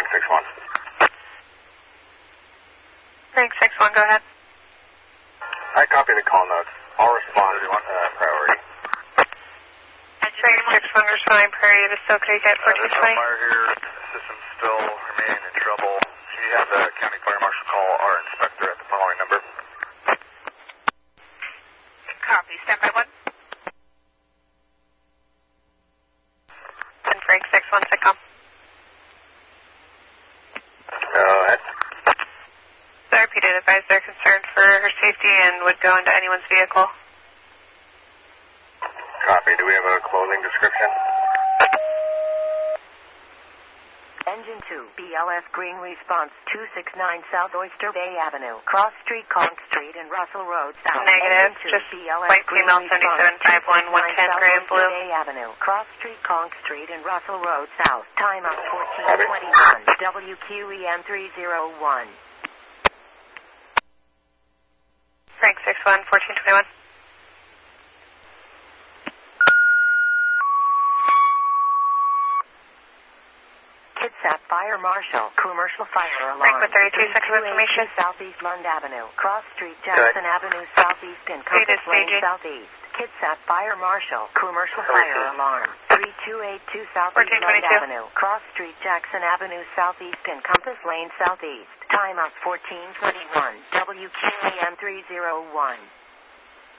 Frank 6-1. Frank 6-1, go ahead. I copy the call notes. I'll respond to priority. Frank 6-1, responding priority to SoCal at 1420. There's no fire here. System still remaining in trouble. Can you have the county fire marshal call our inspector at the following number? Copy, standby 1. And Frank 6-1, SITCOM. Go ahead. The repeated advise they're concerned for her safety and would go into anyone's vehicle. Copy. Do we have a clothing description? Engine 2, BLS Green Response 269 South Oyster Bay Avenue, Cross Street, Conk Street, and Russell Road South. Negative, Engine 2, just BLS white Green female Response 7751, 110 South gray and blue. Oyster Bay Avenue, Cross Street, Conk Street, and Russell Road South. Time up 1421. WQEM 301. Frank 6-1, 1421. Kitsap Fire Marshal, Commercial Fire Alarm. Frank with 32 seconds of information. Southeast Lund Avenue, Cross Street, Jackson Avenue Southeast, and Compass Lane Southeast. Kitsap Fire Marshal, Commercial Fire Alarm. 3282 Southeast Lund Avenue, Cross Street, Jackson Avenue Southeast, and Compass Lane Southeast. Time up 1421. WQAM 301.